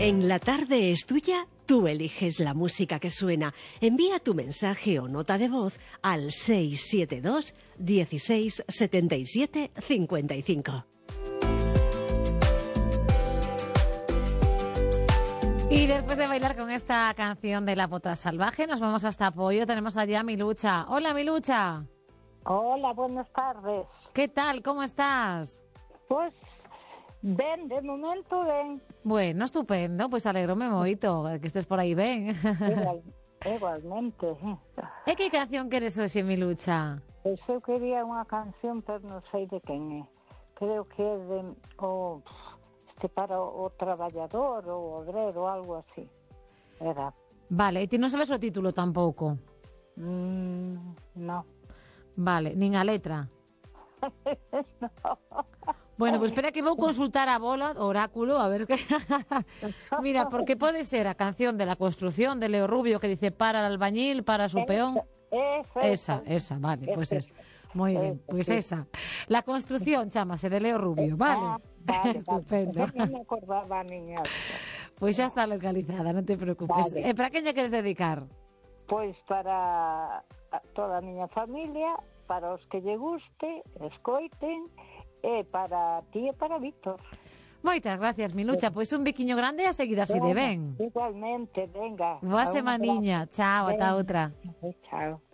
En La Tarde es Tuya, tú eliges la música que suena. Envía tu mensaje o nota de voz al 672 16 77 55. Y después de bailar con esta canción de La Pota Salvaje, nos vamos hasta Apoyo. Tenemos allá a Milucha. Hola, Milucha. Hola, buenas tardes. ¿Qué tal? ¿Cómo estás? Pues, ben, de momento, ben. Bueno, estupendo. Pues alegróme moito que estés por aí ben. Igualmente. E que canción queres hoxe, Milucha? Pois eu quería unha canción, pero non sei de quen é. Creo que é de... para o traballador ou o obrero, algo así. Era. Vale, e ti non sabes o título tampouco? No. Vale, nin a letra? No. Bueno, pues espera que vou consultar a bola, oráculo, a ver que... Mira, porque pode ser a canción de La Construcción de Leo Rubio que dice para el albañil, para su peón. Esa, vale, pues es. Muy bien, pues esa. La Construcción, chámase, de Leo Rubio, vale. Vale, estupendo. Non me acordaba niña. Pues xa está localizada, non te preocupes. Vale. Para quen lle queres dedicar? Pois para toda a miña familia, para os que lle guste, escoiten, e para ti e para Víctor. Moitas gracias, Milucha. Pois un biquiño grande e a seguir así de ben. Igualmente, venga. Boa semaniña. Chao, ata outra. Chao.